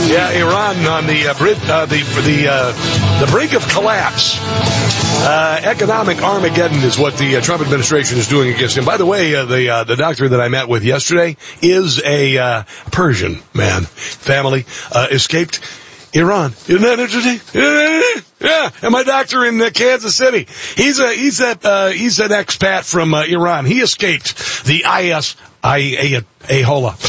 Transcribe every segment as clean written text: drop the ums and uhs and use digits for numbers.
Yeah, Iran on the brink of collapse. Economic Armageddon is what the Trump administration is doing against him. By the way, the doctor that I met with yesterday is a Persian man. Family escaped Iran. Isn't that interesting? Yeah, and my doctor in Kansas City, he's an expat from Iran. He escaped the Ayatollah.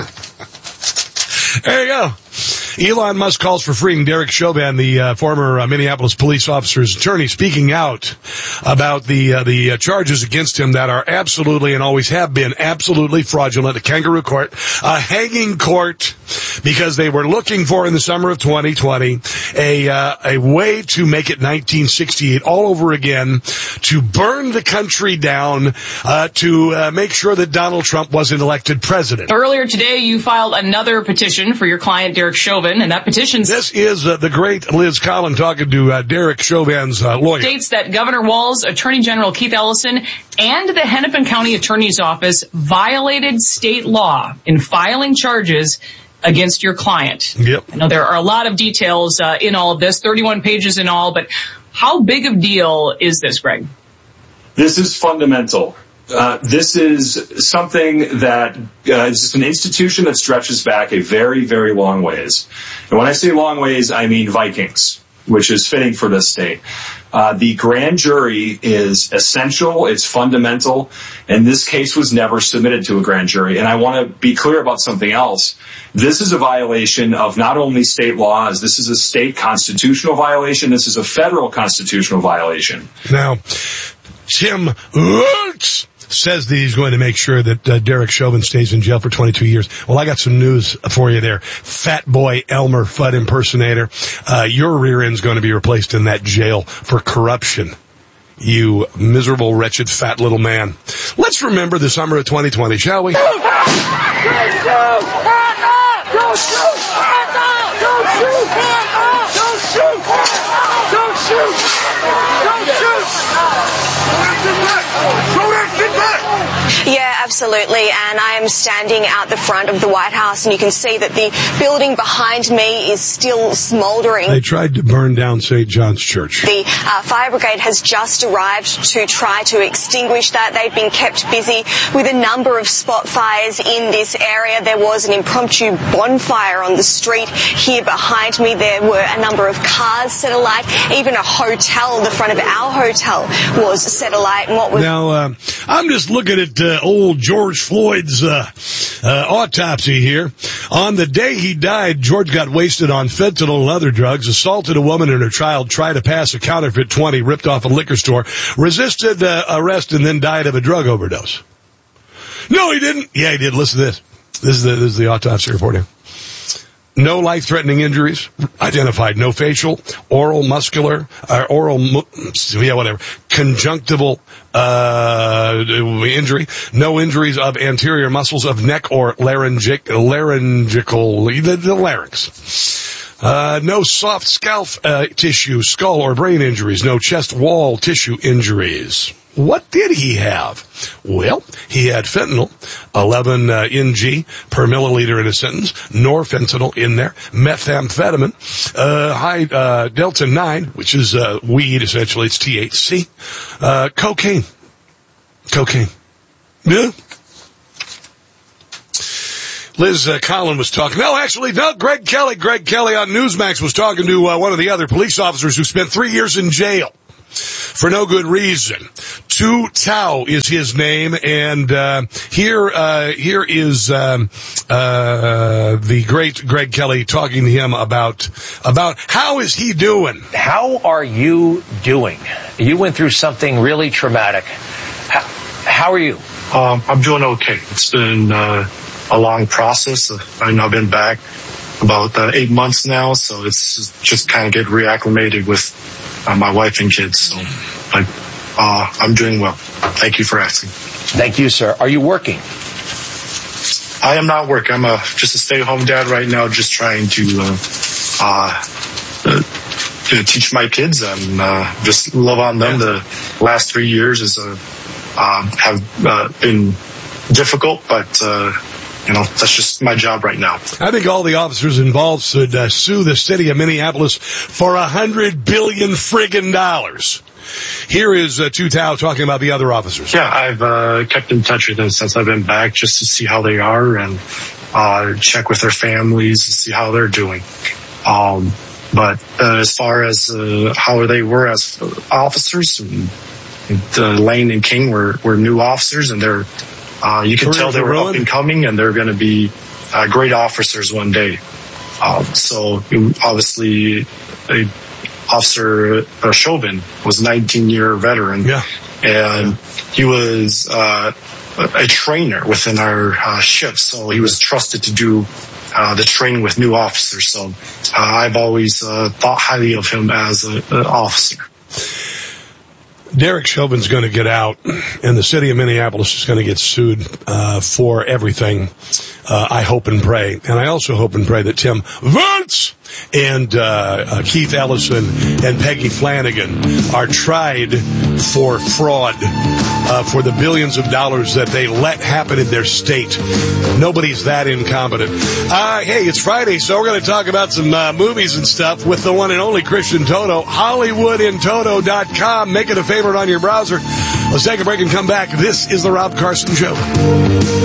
There you go. Elon Musk calls for freeing Derek Chauvin, the former Minneapolis police officer's attorney, speaking out about the charges against him that are absolutely and always have been absolutely fraudulent. A kangaroo court, a hanging court, because they were looking for in the summer of 2020 a way to make it 1968 all over again, to burn the country down, to make sure that Donald Trump wasn't elected president. Earlier today, you filed another petition for your client Derek Chauvin. And that petition... This is the great Liz Collin talking to Derek Chauvin's lawyer. ...states that Governor Walz, Attorney General Keith Ellison, and the Hennepin County Attorney's Office violated state law in filing charges against your client. Yep. I know there are a lot of details in all of this, 31 pages in all, but how big of a deal is this, Greg? This is fundamental. This is something that is an institution that stretches back a very, very long ways. And when I say long ways, I mean Vikings, which is fitting for this state. The grand jury is essential. It's fundamental. And this case was never submitted to a grand jury. And I want to be clear about something else. This is a violation of not only state laws. This is a state constitutional violation. This is a federal constitutional violation. Now, Tim Woods says that he's going to make sure that Derek Chauvin stays in jail for 22 years. Well, I got some news for you there. Fat boy Elmer Fudd impersonator. Your rear end's going to be replaced in that jail for corruption. You miserable, wretched, fat little man. Let's remember the summer of 2020, shall we? Don't shoot! Don't shoot! Don't shoot! Don't shoot! Don't shoot! Don't shoot! Yeah, absolutely. And I am standing out the front of the White House, and you can see that the building behind me is still smoldering. They tried to burn down St. John's Church. The fire brigade has just arrived to try to extinguish that. They've been kept busy with a number of spot fires in this area. There was an impromptu bonfire on the street here behind me. There were a number of cars set alight. Even a hotel, the front of our hotel, was set alight. And what was now, I'm just looking at old George Floyd's autopsy here. On the day he died, George got wasted on fentanyl and other drugs, assaulted a woman and her child, tried to pass a counterfeit 20, ripped off a liquor store, resisted arrest, and then died of a drug overdose. No, he didn't. Yeah, he did. Listen to this. This is the autopsy report here. No life-threatening injuries identified. No facial, oral, muscular, conjunctival injury. No injuries of anterior muscles of neck or laryngeal, the larynx. No soft scalp tissue, skull or brain injuries. No chest wall tissue injuries. What did he have? Well, he had fentanyl, 11 ng per milliliter in a sentence, norfentanyl in there, methamphetamine, high delta-9, which is weed, essentially, it's THC, cocaine. Yeah. Liz Collin was talking. Greg Kelly on Newsmax was talking to one of the other police officers who spent 3 years in jail for no good reason. Tu Tao is his name, and here is the great Greg Kelly talking to him about how is he doing. How are you doing? You went through something really traumatic. How are you? I'm doing okay. It's been a long process. I've been back about 8 months now, so it's just kind of get reacclimated with my wife and kids. So I'm doing well. Thank you for asking. Thank you, sir. Are you working? I am not working. I'm just a stay-at-home dad right now, just trying to teach my kids and just love on them. The last 3 years have been difficult, but that's just that's my job right now. I think all the officers involved should sue the city of Minneapolis for $100 billion friggin' dollars. Here is Tu Tao talking about the other officers. Yeah, I've kept in touch with them since I've been back just to see how they are and check with their families and see how they're doing. But as far as how they were as officers, Lane and King were new officers, and they're you can tell they were up and coming, and they're going to be great officers one day. So obviously, Officer Chauvin was a 19-year veteran, and he was a trainer within our shift, so he was trusted to do the training with new officers. So I've always thought highly of him as an officer. Derek Chauvin's going to get out, and the city of Minneapolis is going to get sued for everything. I hope and pray. And I also hope and pray that Tim Wurtz and Keith Ellison and Peggy Flanagan are tried for fraud for the billions of dollars that they let happen in their state. Nobody's that incompetent. Hey, it's Friday, so we're going to talk about some movies and stuff with the one and only Christian Toto. HollywoodInToto.com. Make it a favorite on your browser. Let's take a break and come back. This is The Rob Carson Show.